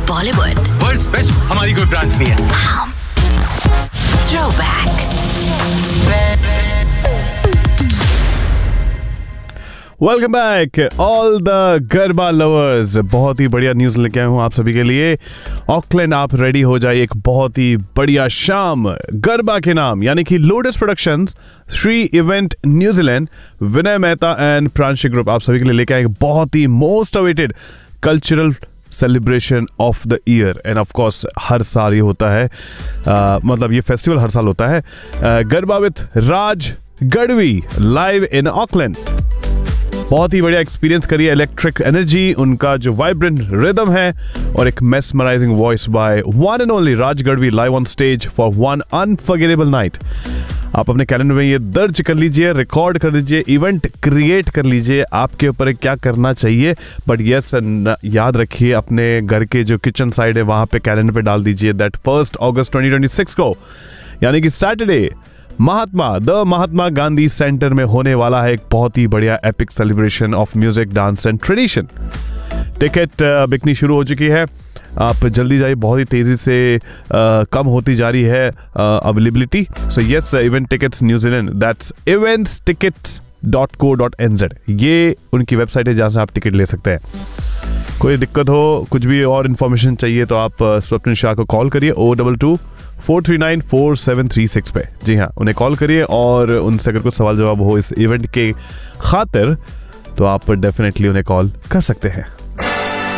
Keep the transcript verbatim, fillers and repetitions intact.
Bollywood world's best हमारी कोई branch नहीं है। Throwback. Welcome back all the garba lovers. बहुत ही बढ़िया न्यूज़ लेके आया हूँ आप सभी के लिए। ऑकलैंड आप रेडी हो जाइए एक बहुत ही बढ़िया शाम गरबा के नाम यानी कि lotus productions, Shri event New Zealand, Vinay Mehta and Pranshi group आप सभी के लिए लेके आए एक बहुत ही most awaited cultural celebration of the year. End of course हर साल ये होता है, uh, मतलब ये फेस्टिवल हर साल होता है। Garba with Raj Gadhvi live in Auckland. बहुत ही बढ़िया एक्सपीरियंस करिए। इलेक्ट्रिक एनर्जी, उनका जो वाइब्रेंट रिदम है और एक mesmerising voice by one and only Raj Gadhvi live on stage for one unforgettable night. आप अपने कैलेंडर में ये दर्ज कर लीजिए, रिकॉर्ड कर लीजिए, इवेंट क्रिएट कर लीजिए। आपके ऊपर क्या करना चाहिए, बट यस याद रखिए अपने घर के जो किचन साइड है वहां पे कैलेंडर पे डाल दीजिए that first August twenty twenty six को यानी कि Saturday Mahatma the Mahatma Gandhi centre में होने वाला है एक बहुत ही बढ़िया epic celebration of music, dance and tradition. Ticket bikini शुरू हो चुकी है, आप जल्दी जाइए। बहुत ही तेजी से uh, कम होती जा रही है availability. So yes, event tickets New Zealand, that's events tickets dot co dot N Z, ये उनकी वेबसाइट है जहाँ से आप टिकट ले सकते हैं। कोई दिक्कत हो, कुछ भी और इन्फॉर्मेशन चाहिए तो आप स्वप्निल शाह को कॉल करिए O double two four three nine four seven three six पे। जी हाँ, उन्हें कॉल करिए और उनसे अगर कुछ सवाल जवाब हो इस इवेंट के खातिर तो आप डेफिनेटली उन्हें कॉल कर सकते हैं।